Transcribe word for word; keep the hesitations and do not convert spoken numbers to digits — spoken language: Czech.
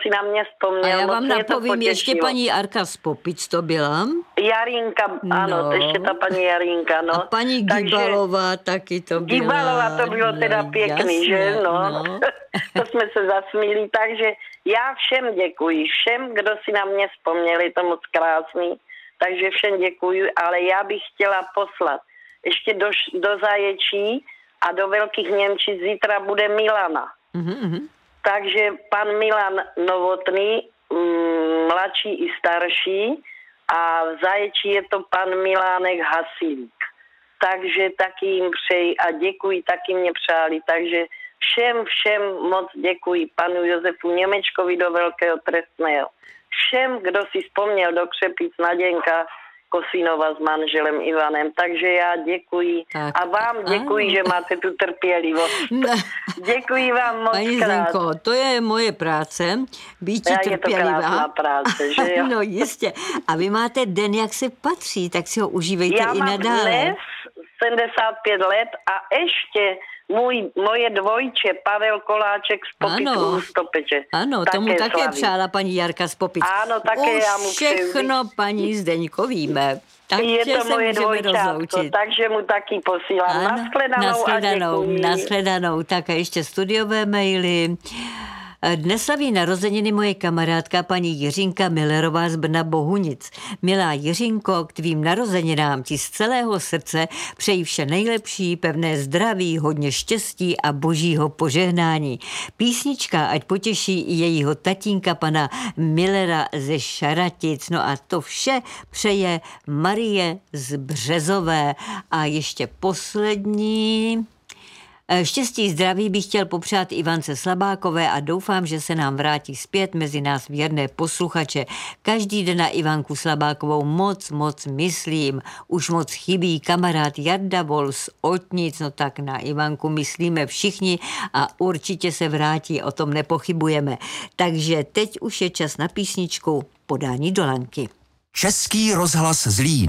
si na mě vzpomněl. A já moc vám mě to napovím, ještě potěšilo. paní Arka z Popic to byla. Jarínka, ano, No. ještě ta paní Jarínka, no. A paní Gibalová taky to byla. Gibalová to bylo teda no, pěkný, jasné, že? No. no. To jsme se zasmíli, takže já všem děkuji, všem, kdo si na mě vzpomněli, je to moc krásný, takže všem děkuji, ale já bych chtěla poslat ještě do, do Zaječí a do Velkých Němčic zítra bude Milana. Mm-hmm. Takže pan Milan Novotný, mm, mladší i starší, a v Zaječí je to pan Milánek Hasílík. Takže taky jim přeji a děkuji, taky mě přáli. Takže všem, všem moc děkuji panu Josefu Němečkovi do Velkého Trestného. Všem, kdo si vzpomněl do Křepic, Naděnka Kosínova s manželem Ivanem. Takže já děkuji tak, a vám děkuji, ano. že máte tu trpělivost. No. Děkuji vám moc Paní krát. Zdenko, to je moje práce, být Já, trpělivá. je to krásná práce, že jo? No jistě. A vy máte den, jak se patří, tak si ho užívejte Já i mám nadále. dnes sedmdesát pět let a ještě můj, moje dvojče Pavel Koláček z Popic Ano. u Stopeče. Ano, tomu také slaví. přála paní Jarka z Popic. Ano, také Už já mu přeju. všechno, paní Zdeňko, víme. Takže Je to se moje můžeme dvojčátko, rozloučit. takže mu taky posílám. Ano, Nashledanou, nashledanou, a děkuji. nashledanou. Tak a ještě studiové maily. Dnes slaví narozeniny moje kamarádka paní Jiřinka Millerová z Brna Bohunic. Milá Jiřinko, k tvým narozeninám ti z celého srdce přeji vše nejlepší, pevné zdraví, hodně štěstí a božího požehnání. Písnička ať potěší i jejího tatínka pana Millera ze Šaratic. No a to vše přeje Marie z Březové. A ještě poslední... Štěstí zdraví bych chtěl popřát Ivance Slabákové a doufám, že se nám vrátí zpět mezi nás věrné posluchače. Každý den na Ivanku Slabákovou moc, moc myslím. Už moc chybí kamarád Jarda Vol z Otnic, no tak na Ivanku myslíme všichni a určitě se vrátí, o tom nepochybujeme. Takže teď už je čas na písničku Podání do lanky. Český rozhlas Zlín.